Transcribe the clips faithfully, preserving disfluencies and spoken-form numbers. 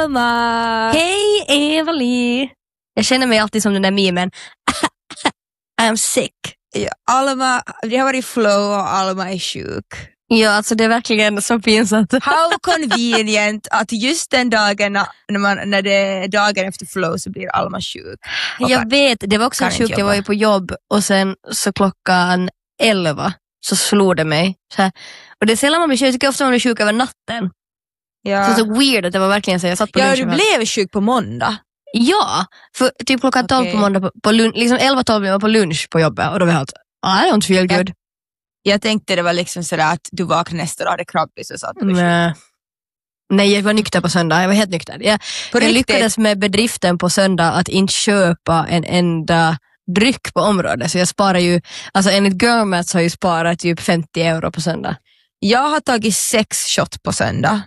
Alma! Hej Eva-Li! Jag känner mig alltid som den där memen. I'm sick. Ja, Alma, det har varit flow och Alma är sjuk. Ja, alltså det är verkligen så pinsamt. How convenient att just den dagen när, man, när det är dagen efter flow så blir Alma sjuk. Och Jag kan, vet, det var också sjukt. Jag var ju på jobb och sen så klockan elva så slog det mig. Så här. Och det är sällan man blir sjuk, jag tycker ofta man blir sjuk över natten. ja. Så så weird att det var verkligen så jag satt på Ja, lunch. du blev sjuk på måndag. Ja, för typ klockan tolv okay. på måndag på, på lunch, liksom elva tolv blev jag på lunch på jobbet och då var jag helt, I don't feel good. Jag, jag tänkte det var liksom sådär att du vaknade nästa dag, det krabbis och så att du var Nej. Nej, jag var nykter på söndag, jag var helt nykter. Jag, jag lyckades med bedriften på söndag att inte köpa en enda dryck på området. Så jag sparar ju, alltså enligt Girlmats har jag ju sparat typ femtio euro på söndag. Jag har tagit sex shot på söndag.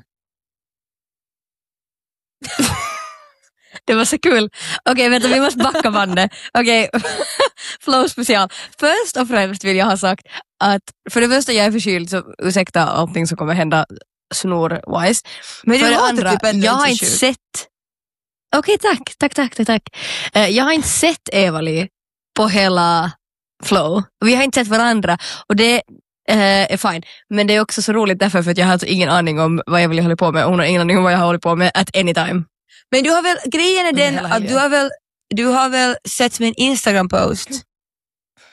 Det var så kul. Okej, okay, vänta, vi måste backa bandet. Okej, okay. Flow special. Först och främst vill jag ha sagt att för det första jag är förkyld, så ursäkta allting som kommer hända snor-wise. Men för det andra, typ jag har inte sjuk. sett... Okej, okay, tack, tack, tack, tack, tack. Uh, jag har inte sett Eva-Li på hela Flow. Vi har inte sett varandra och det uh, är fine. Men det är också så roligt därför för att jag har alltså ingen aning om vad Eva-Li håller på med och hon har ingen aning om vad jag håller på med at any time. Men du har väl, grejen är den att du har väl, du har väl sett min Instagram-post